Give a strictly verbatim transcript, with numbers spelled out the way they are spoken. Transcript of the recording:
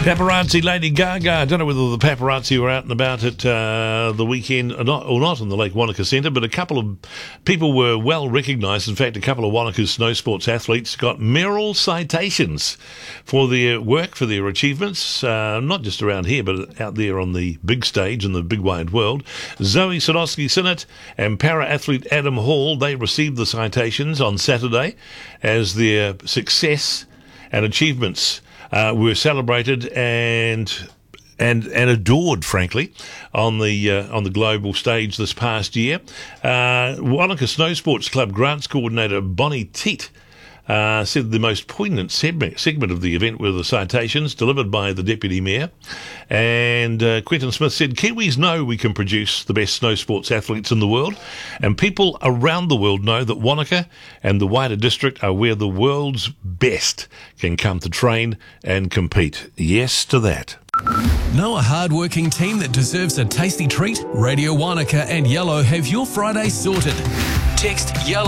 Paparazzi Lady Gaga. I don't know whether the paparazzi were out and about at uh, the weekend or not, or not in the Lake Wanaka Centre, but a couple of people were well recognised. In fact, a couple of Wanaka snow sports athletes got mayoral citations for their work, for their achievements, uh, not just around here, but out there on the big stage in the big wide world. Zoe Sadowski-Sinnott and para-athlete Adam Hall, they received the citations on Saturday as their success and achievements Uh, were celebrated and and and adored, frankly, on the uh, on the global stage this past year. Uh, Wanaka Snow Sports Club grants coordinator Bonnie Teat uh, said the most poignant segment, segment of the event were the citations delivered by the Deputy Mayor. And uh, Quentin Smith said, Kiwis know we can produce the best snow sports athletes in the world, and people around the world know that Wanaka and the wider district are where the world's best can come to train and compete. Yes to that. Know a hard-working team that deserves a tasty treat? Radio Wanaka and Yellow have your Friday sorted. Text YELLOW